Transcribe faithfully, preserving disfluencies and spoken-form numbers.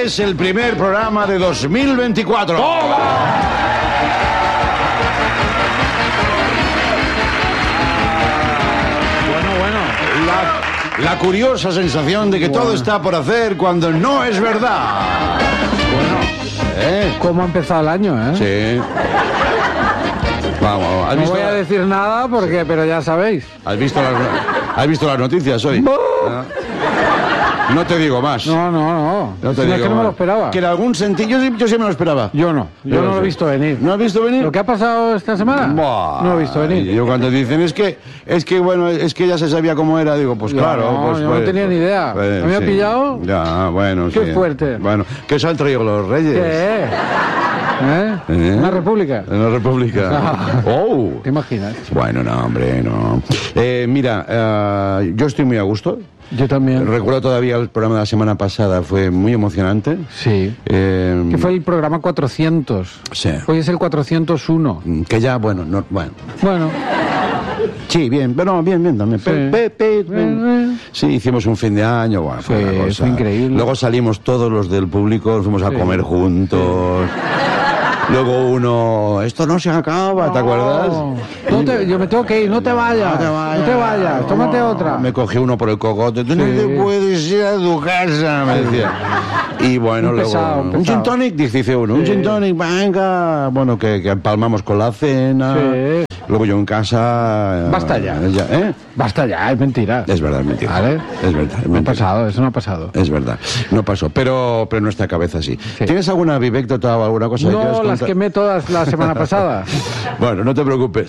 es el primer programa de dos mil veinticuatro. ¡Toma! Bueno, bueno. La, la curiosa sensación de que bueno. todo está por hacer cuando no es verdad. Bueno. ¿Eh? ¿Cómo ha empezado el año, eh? Sí. Vamos, ¿has no visto voy a la... decir nada porque, pero ya sabéis. ¿Has visto las, ¿has visto las noticias hoy? ¿Ah? No te digo más. No, no, no. No te si digo no es que no me lo esperaba. Que en algún sentido, yo, yo sí me lo esperaba. Yo no, yo, yo no lo he visto venir. ¿No has visto venir? ¿Lo que ha pasado esta semana? Buah. No lo he visto venir. Yo cuando dicen, es que, es que bueno, es que ya se sabía cómo era, digo, pues yo claro. No, pues, yo pues, no tenía pues, ni idea. Pues, ¿Me había sí. pillado? Ya, bueno, Qué sí. fuerte. Bueno, ¿qué os han traído los reyes? ¿Qué? ¿Eh? ¿Eh? ¿Una república? Una república. Oh. ¿Te imaginas? Bueno, no, hombre, no. Eh, mira, uh, yo estoy muy a gusto. Yo también. Recuerdo todavía el programa de la semana pasada, fue muy emocionante. Sí. Eh, que fue el programa cuatrocientos. Sí. Hoy es el cuatrocientos uno. Que ya, bueno, no, bueno. Bueno. Sí, bien, pero bien, bien también. Sí. Pe, pe, pe, pe. Sí, hicimos un fin de año, bueno, fue, sí, una cosa. Fue increíble. Luego salimos todos los del público, fuimos a sí. comer juntos. Sí. Luego uno, esto no se acaba, ¿te no, acuerdas? No te, yo me tengo que ir, no te vayas, no te vayas, no te vayas tómate no, otra. Me cogí uno por el cogote, tú sí. no te puedes ir a tu casa, me decía. Y bueno, un luego, pesado, un, un gin tonic, dice uno, sí. un gin tonic, venga, bueno, que, que empalmamos con la cena. Sí. Luego yo en casa... Basta ya. ya ¿eh? Basta ya, es mentira. Es verdad, es mentira. ¿Vale? Es verdad, es no mentira. ha pasado, eso no ha pasado. Es verdad, no pasó, pero, pero en nuestra cabeza sí. sí. ¿Tienes alguna vivéctota o alguna cosa no, que quieras contar? las quemé todas la semana pasada. Bueno, no te preocupes.